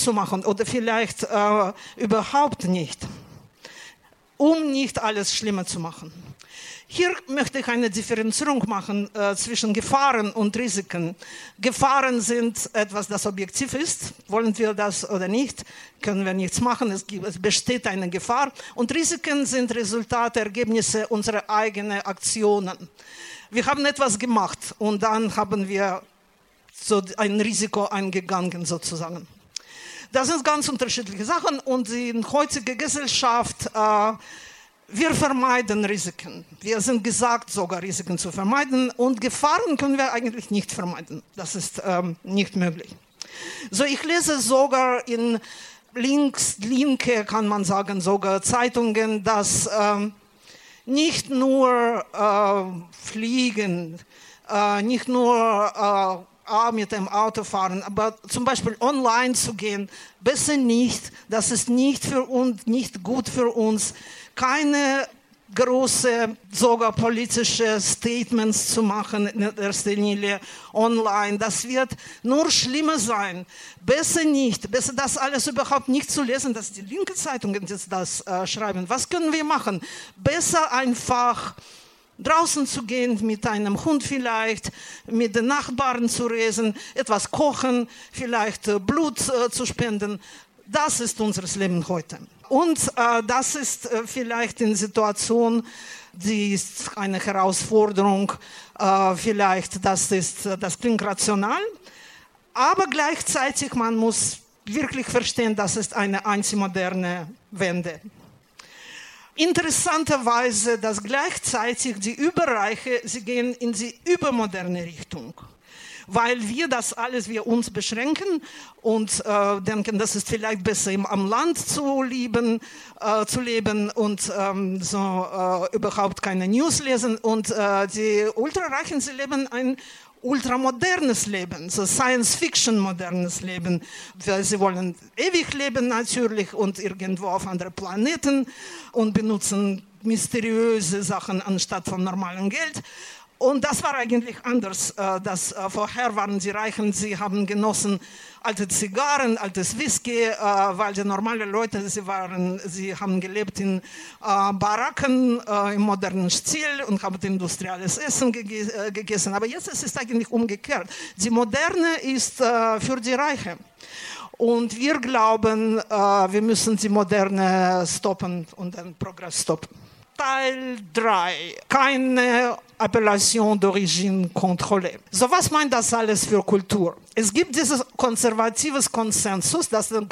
zu machen oder vielleicht überhaupt nicht, um nicht alles schlimmer zu machen. Hier möchte ich eine Differenzierung machen zwischen Gefahren und Risiken. Gefahren sind etwas, das objektiv ist. Wollen wir das oder nicht, können wir nichts machen. Es besteht eine Gefahr. Und Risiken sind Resultate, Ergebnisse unserer eigenen Aktionen. Wir haben etwas gemacht und dann haben wir so ein Risiko eingegangen sozusagen. Das sind ganz unterschiedliche Sachen und in heutiger Gesellschaft wir vermeiden Risiken. Wir sind gesagt, sogar Risiken zu vermeiden und Gefahren können wir eigentlich nicht vermeiden. Das ist nicht möglich. So, ich lese sogar in linke, kann man sagen, sogar Zeitungen, dass nicht nur Fliegen, nicht nur mit dem Auto fahren, aber zum Beispiel online zu gehen, besser nicht. Das ist nicht für uns, nicht gut für uns. Keine große, sogar politische Statements zu machen in erster Linie online. Das wird nur schlimmer sein. Besser nicht. Besser das alles überhaupt nicht zu lesen, dass die linke Zeitungen das schreiben. Was können wir machen? Besser einfach draußen zu gehen, mit einem Hund vielleicht, mit den Nachbarn zu reden, etwas kochen, vielleicht Blut zu spenden. Das ist unser Leben heute. Und das ist vielleicht eine Situation, die ist eine Herausforderung. Vielleicht, das klingt rational, aber gleichzeitig man muss wirklich verstehen, das ist eine antimoderne Wende. Interessanterweise, dass gleichzeitig die Überreiche, sie gehen in die übermoderne Richtung. Weil wir das alles, wir uns beschränken und denken, das ist vielleicht besser am Land zu leben und überhaupt keine News lesen. Und die Ultrareichen, sie leben ein ultramodernes Leben, so Science-Fiction-modernes Leben. Sie wollen ewig leben natürlich und irgendwo auf anderen Planeten und benutzen mysteriöse Sachen anstatt von normalem Geld. Und das war eigentlich anders. Vorher waren die Reichen, sie haben genossen alte Zigarren, altes Whisky, weil die normalen Leute, sie haben gelebt in Baracken im modernen Stil und haben industrielles Essen gegessen. Aber jetzt ist es eigentlich umgekehrt. Die Moderne ist für die Reichen. Und wir glauben, wir müssen die Moderne stoppen und den Progress stoppen. Teil 3. Keine Appellation d'origine contrôlée. So, was meint das alles für Kultur? Es gibt dieses konservatives Konsensus, dass so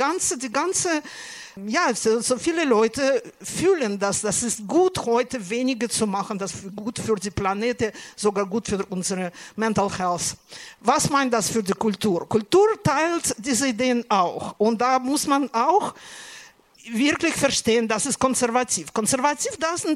viele Leute fühlen, dass das ist gut, heute weniger zu machen, das ist gut für die Planete, sogar gut für unsere Mental Health. Was meint das für die Kultur? Kultur teilt diese Ideen auch. Und da muss man auch wirklich verstehen, das ist konservativ. Konservativ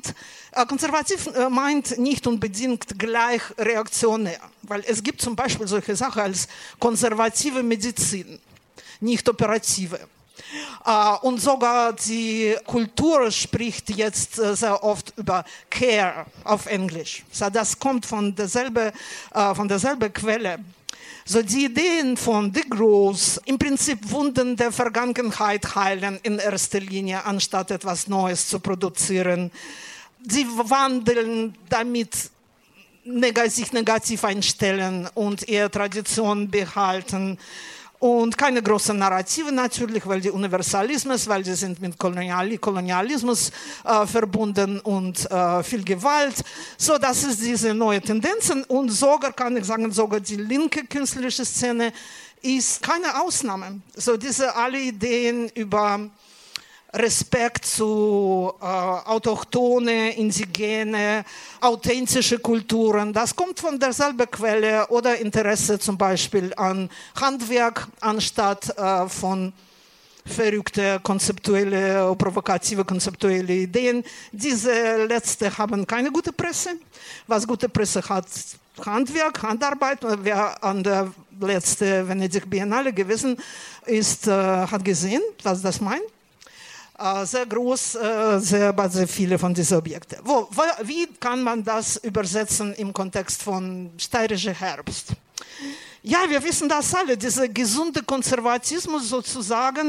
meint nicht unbedingt gleich reaktionär, weil es gibt zum Beispiel solche Sachen als konservative Medizin, nicht operative. Und sogar die Kultur spricht jetzt sehr oft über Care auf Englisch. So, das kommt von derselben Quelle. So, die Ideen von de Groot, im Prinzip Wunden der Vergangenheit heilen in erster Linie, anstatt etwas Neues zu produzieren. Sie wandeln damit, sich negativ einstellen und ihre Tradition behalten. Und keine großen Narrative natürlich, weil die Universalismus, weil sie sind mit Kolonialismus verbunden und viel Gewalt. So, das ist diese neue Tendenzen. Und sogar, kann ich sagen, sogar die linke künstlerische Szene ist keine Ausnahme. So, diese alle Ideen über Respekt zu autochtone, indigene, authentische Kulturen. Das kommt von derselben Quelle oder Interesse zum Beispiel an Handwerk anstatt von verrückte, provokative konzeptuelle Ideen. Diese letzte haben keine gute Presse. Was gute Presse hat, Handwerk, Handarbeit. Wer an der letzten Venedig Biennale gewesen ist, hat gesehen, was das meint. Sehr groß, sehr viele von diesen Objekten. Wie kann man das übersetzen im Kontext von steirischer Herbst? Ja, wir wissen das alle, dieser gesunde Konservatismus sozusagen